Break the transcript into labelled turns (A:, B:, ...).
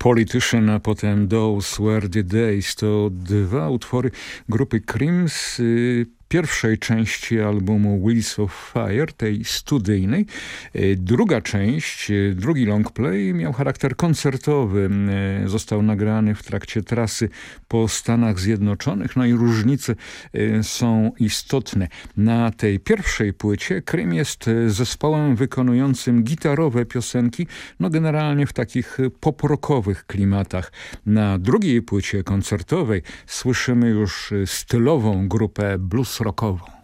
A: Politician, a potem Those Were the Days. To dwa utwory grupy Cream z pierwszej części albumu Wheels of Fire, tej studyjnej. Druga część, drugi long play miał charakter koncertowy. Został nagrany w trakcie trasy po Stanach Zjednoczonych, no i różnice są istotne. Na tej pierwszej płycie Cream jest zespołem wykonującym gitarowe piosenki, no generalnie w takich pop-rockowych klimatach. Na drugiej płycie koncertowej słyszymy już stylową grupę blues rockową.